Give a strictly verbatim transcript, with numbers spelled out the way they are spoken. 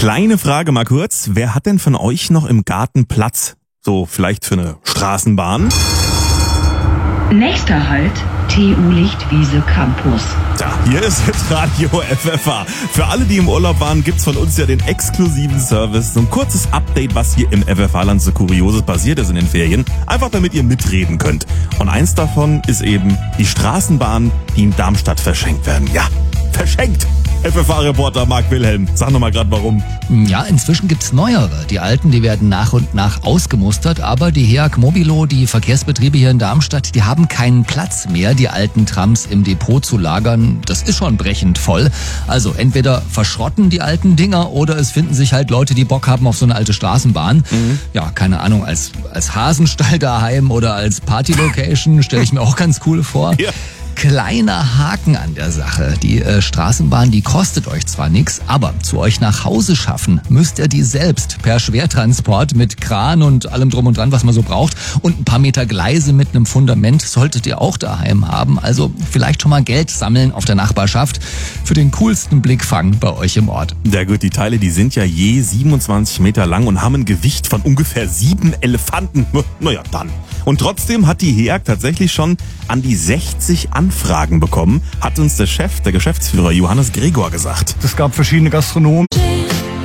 Kleine Frage mal kurz. Wer hat denn von euch noch im Garten Platz? So vielleicht für eine Straßenbahn? Nächster Halt, T U Lichtwiese Campus. Ja, hier ist jetzt Radio F F H. Für alle, die im Urlaub waren, gibt's von uns ja den exklusiven Service. So ein kurzes Update, was hier im F F H-Land so Kurioses passiert ist in den Ferien. Einfach damit ihr mitreden könnt. Und eins davon ist eben die Straßenbahnen, die in Darmstadt verschenkt werden. Ja, verschenkt! F F H-Reporter Marc Wilhelm, sag nochmal gerade warum. Ja, inzwischen gibt's neuere. Die alten, die werden nach und nach ausgemustert, aber die H E A G Mobilo, die Verkehrsbetriebe hier in Darmstadt, die haben keinen Platz mehr, die alten Trams im Depot zu lagern. Das ist schon brechend voll. Also entweder verschrotten die alten Dinger oder es finden sich halt Leute, die Bock haben auf so eine alte Straßenbahn. Mhm. Ja, keine Ahnung, als, als Hasenstall daheim oder als Partylocation stelle ich mir auch ganz cool vor. Ja. Kleiner Haken an der Sache. Die äh, Straßenbahn, die kostet euch zwar nichts, aber zu euch nach Hause schaffen müsst ihr die selbst per Schwertransport mit Kran und allem drum und dran, was man so braucht. Und ein paar Meter Gleise mit einem Fundament solltet ihr auch daheim haben. Also vielleicht schon mal Geld sammeln auf der Nachbarschaft für den coolsten Blickfang bei euch im Ort. Ja gut, die Teile, die sind ja je siebenundzwanzig Meter lang und haben ein Gewicht von ungefähr sieben Elefanten. Naja, dann. Und trotzdem hat die H E A G tatsächlich schon an die sechzig Anfragen bekommen, hat uns der Chef, der Geschäftsführer Johannes Gregor gesagt. Es gab verschiedene Gastronomen.